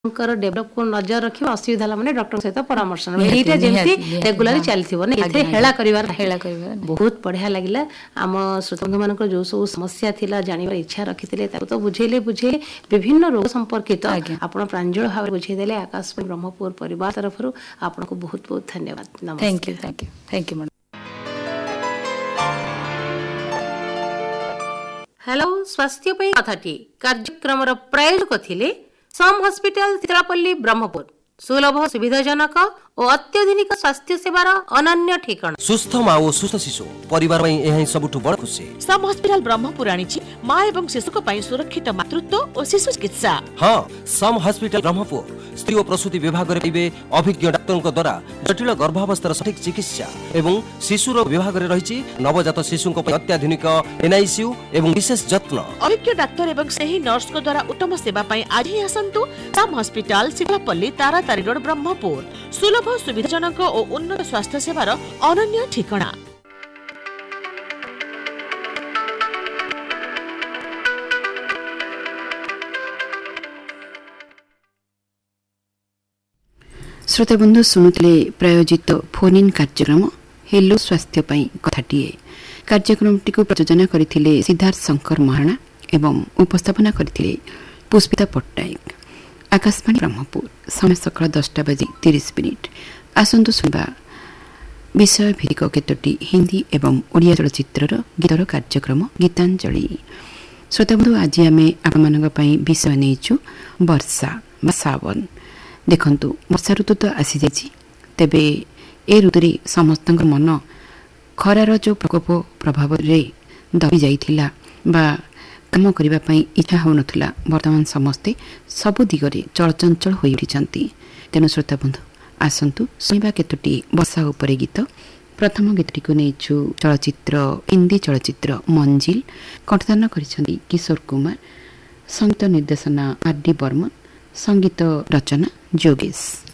Develop को नजर रखिबा असुविधा माने डॉक्टर सहित परामर्श एटा जेमती रेगुलरली चलथिबो ने एथे हेला करिवार बहुत बढ़िया लागिला। आम श्रोतबंधु मानकर जो सब समस्या थिला जानिबार इच्छा रखिथिले ताको तो बुझेले विभिन्न रोग संपर्कित आपण प्रांजल भाव बुझे देले। आकाशवाणी ब्रह्मपुर परिवार तरफरु आपनको बहुत बहुत धन्यवाद। नमस्कार। Thank you madam. हेलो स्वास्थ्य पे कथाटी कार्यक्रम रो प्रायोजक थिले सम हॉस्पिटल तितलापल्ली ब्रह्मपुर। सुलभ सुविधाजनक और अत्याधुनिक स्वास्थ्य सेवार अनन्य ठिकाना। सुस्थ माँ और सुस्थ शिशु परिवार में यही सबुठु बड़ खुशी। सम हॉस्पिटल ब्रह्मपुर आनिछि माँ एवं शिशु को पई सुरक्षित मातृत्व और शिशु चिकित्सा। हाँ, सम हॉस्पिटल ब्रह्मपुर स्त्री और प्रसूति विभाग रे अभिज्ञ डाक्तरों द्वारा जटिल गर्भावस्थार सठिक चिकित्सा एवं शिशु रोग विभाग रे रहिछि नवजात शिशु को अत्याधुनिक एनआईसीयू एवं विशेष जत्न। अभिज्ञ डाक्तर एवं सही नर्स को द्वारा उत्तम सेवा पई आज ही आसंतु सम हॉस्पिटल सिभापल्ली तारातारी रोड ब्रह्मपुर। सुलभ सुविधाजनक और उन्नत स्वास्थ्य सेवार अनन्य ठिकाना। श्रोता बंधु सुनुले प्रायोजित फोन इन कार्यक्रम हेलो स्वास्थ्य पाई कथाटीए। कार्यक्रमटी को प्रयोजना करथिले सिद्धार्थ शंकर महाराणा एवं उपस्थापना करथिले पुष्पिता पट्टनायक। आकाशवाणी ब्रह्मपुर समय सकाळ 10:30 आसंतु सुनबा विषय भित्तिक केतोटी हिंदी एवं ओडिया चलचित्रर गीतर कार्यक्रम गीतांजलि। श्रोता बंधु आज आमे आपमानक पई विषय नेइछु वर्षा बा सावन। देखंतु वर्षा ऋतु तो आसी जाइछि, तेबे ए ऋतुरे समस्तଙ୍କ मन खरार जो प्रकोप प्रभाव रे दबी जाइथिला बा काम करिबा पई इच्छा हो नथिला। वर्तमान समस्ते सबु दिगरे चलचंचल होई उठिचंती। तेनु श्रोता बंधु आसंतु सुनिबा केतोटी वर्षा उपरे गीत। प्रथम गीतटी को नेइछु चलचित्र हिंदी चलचित्र मंजिल। कंठदान करिसंती किशोर कुमार, संगीत निर्देशना आर डी बर्मन, संगीत रचना जोगेश।